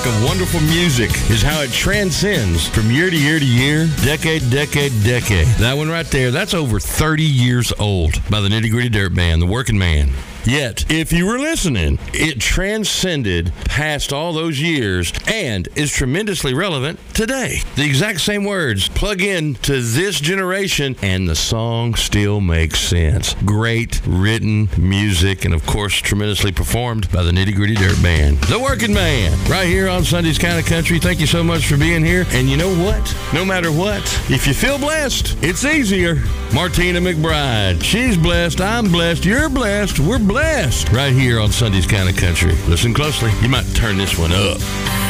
of wonderful music is how it transcends from year to year to year, decade, decade, decade. That one right there, that's over 30 years old by the Nitty Gritty Dirt Band, The Working Man. Yet, if you were listening, it transcended past all those years and is tremendously relevant today. The exact same words plug in to this generation and the song still makes sense. Great written music and, of course, tremendously performed by the Nitty Gritty Dirt Band. The Working Man, right here on Sunday's Kind of Country. Thank you so much for being here. And you know what? No matter what, if you feel blessed, it's easier. Martina McBride, she's blessed, I'm blessed, you're blessed, we're blessed. Right here on Sunday's Kind of Country. Listen closely. You might turn this one up.